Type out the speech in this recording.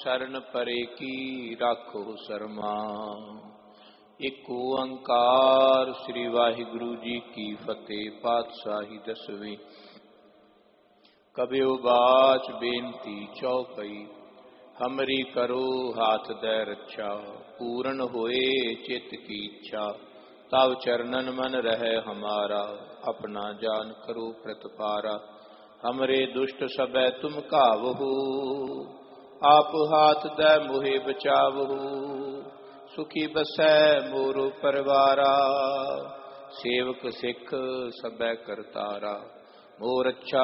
शरण परे की राखो शर्मा। एक ओंकार श्री वाहिगुरु जी की फतेह। पातशाही दसवीं। कबियो बाच बेनती चौपई, हमरी करो हाथ दे रक्षा। पूर्ण होए चित की इच्छा, तब चरणन मन रहे हमारा। अपना जान करो प्रतिपारा, हमरे दुष्ट सबै तुम कावहु। आप हाथ दे मोहे बचावहु, सुखी बसै मोरो परवारा। सेवक सिख सबै करतारा, मोर अच्छा